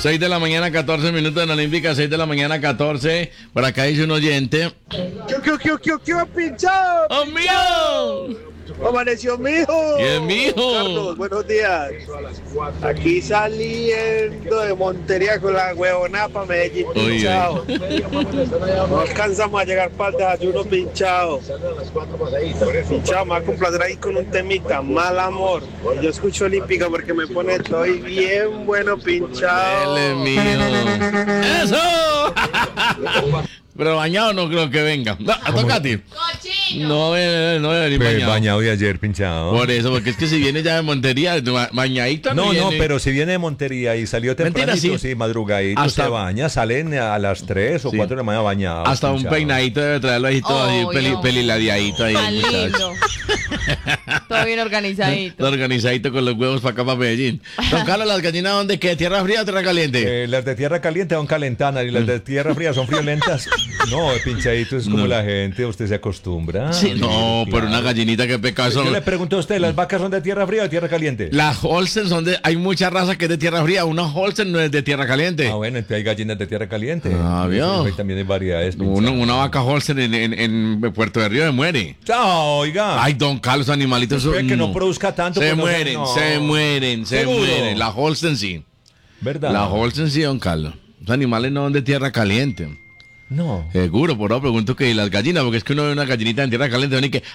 6 de la mañana, 14 minutos en la Olímpica, 6 de la mañana, 14. Por acá dice un oyente. ¿Qué pinchado? ¡Oh, mío! Amaneció mi hijo. Bien, mijo. Carlos, buenos días. Aquí saliendo de Montería con la huevona para Medellín pinchado. No alcanzamos a llegar para el desayuno pinchado. Pinchado, me va a complacer ahí con un temita, mal amor. Yo escucho Olímpica porque me pone estoy bien bueno pinchado. Dele, mío. ¡Eso! Pero bañado no creo que venga. No, toca a ti. No debe venir bañado. Bañado de ayer, pinchado. Por eso, porque es que si viene ya de Montería, bañadito No, viene. pero si viene de Montería y salió tempranito, Mentira, sí, madrugadito, hasta se baña, salen a las 3 o 4 de la mañana bañados. Hasta un pinchado. peinadito debe traerlo ahí todo así, peliladeadito ahí, Tan muchacho. lindo. Todo bien organizadito. Organizadito con los huevos para acá, para Medellín. Don Carlos, ¿las gallinas dónde qué? ¿Tierra fría o tierra caliente? Las de tierra caliente son calentanas y las de tierra fría son friolentas. No, pinchadito es como la gente, usted se acostumbra. Sí, no, Claro. pero una gallinita que peca Yo son. le pregunto a usted, ¿las vacas son de tierra fría o de tierra caliente? Las Holstein son de. Hay mucha raza que es de tierra fría. Una Holstein no es de tierra caliente. Ah, bueno, entonces hay gallinas de tierra caliente. Ah, ¿vio? Hay también hay variedades. pinchado. Una vaca Holstein en Puerto de Río se muere. Chao, oiga. Ay, don Carlos, animalitos. Espera que no produzca tanto. Se pues no mueren, no. se mueren, se ¿Seguro? mueren. La Holstein sí. ¿Verdad? La Holstein sí, don Carlos. Los animales no son de tierra caliente. No. Seguro, por ahora pregunto que las gallinas, porque es que uno ve una gallinita en tierra caliente, ven y que.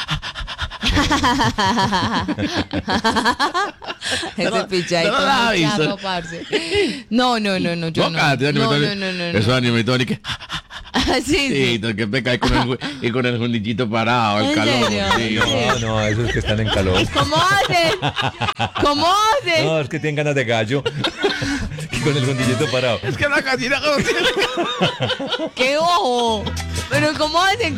Ese pichadito no la ha muy visto. charro, parce. No, yo no. Cállate, No. Esos animalitos ven y que. Sí. Sí, que peca ahí con el fundillito parado, el ¿En calor. serio? Sí. No, esos que están en calor. ¿Cómo hacen? No, es que tienen ganas de gallo. Y con el fundillito parado. Es que la gallina. ¡Qué ojo! Pero ¿cómo hacen?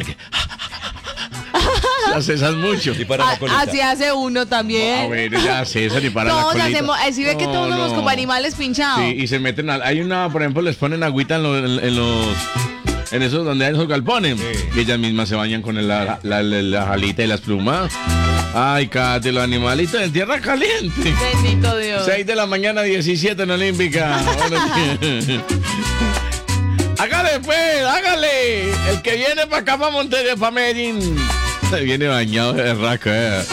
La cesan mucho. Y para la colita. Así hace uno también. Bueno, ya cesan y para la Todos colita. hacemos, si ve que todos No, somos no. como animales pinchados. Sí, y se meten hay una, por ejemplo, les ponen agüita en esos donde hay esos galpones. Sí. Y ellas mismas se bañan con la jalita y las plumas. Ay, cállate, los animalitos en tierra caliente. Bendito Dios. 6 de la mañana, 17 en Olímpica. Hágale, pues, hágale. El que viene para acá, para Montería, para Medellín. Se viene bañado de raca,